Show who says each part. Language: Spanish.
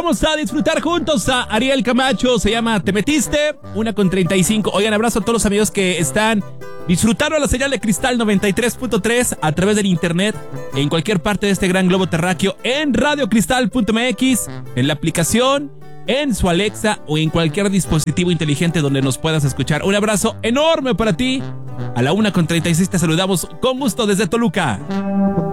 Speaker 1: vamos a disfrutar juntos a Ariel Camacho. Se llama Te Metiste, 1:35. Oigan, abrazo a todos los amigos que están disfrutando la señal de Cristal 93.3 a través del internet, en cualquier parte de este gran globo terráqueo, en radiocristal.mx, en la aplicación, en su Alexa o en cualquier dispositivo inteligente donde nos puedas escuchar. Un abrazo enorme para ti. A la 1:36 te saludamos con gusto desde Toluca.